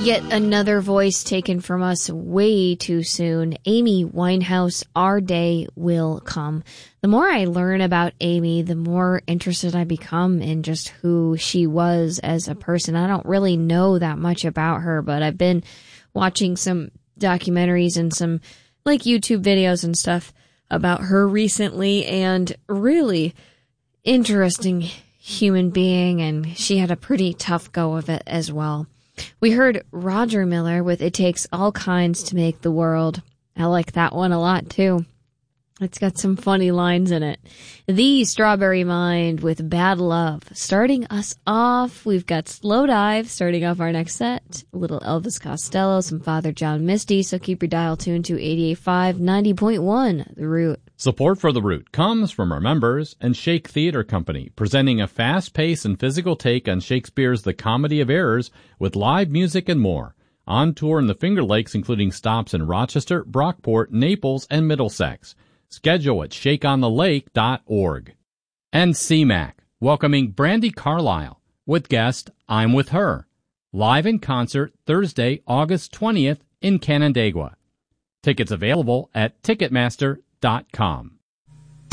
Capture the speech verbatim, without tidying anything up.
Yet another voice taken from us way too soon. Amy Winehouse, Our Day Will Come. The more I learn about Amy, the more interested I become in just who she was as a person. I don't really know that much about her, but I've been watching some documentaries and some like YouTube videos and stuff about her recently, and really interesting human being, and she had a pretty tough go of it as well. We heard Roger Miller with It Takes All Kinds to Make the World. I like that one a lot, too. It's got some funny lines in it. The Strawberry Mind with Bad Love. Starting us off, we've got Slow Dive starting off our next set. A little Elvis Costello, some Father John Misty, so keep your dial tuned to eighty-eight point five, ninety point one, The Root. Support for The Root comes from our members and Shake Theater Company, presenting a fast-paced and physical take on Shakespeare's The Comedy of Errors with live music and more. On tour in the Finger Lakes, including stops in Rochester, Brockport, Naples, and Middlesex. Schedule at shake on the lake dot org. And C MAC, welcoming Brandi Carlile with guest I'm With Her. Live in concert Thursday, August twentieth in Canandaigua. Tickets available at ticketmaster dot com.